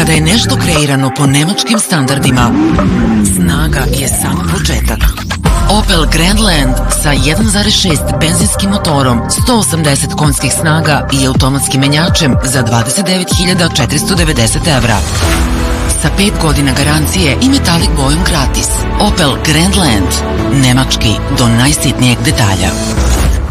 Kada je nešto kreirano po nemačkim standardima, snaga je samo početak. Opel Grandland sa 1.6 benzinskim motorom, 180 konjskih snaga i automatskim menjačem za 29.490 evra. Sa 5 godina garancije i metalik bojom gratis. Opel Grandland. Nemački do najsitnijeg detalja.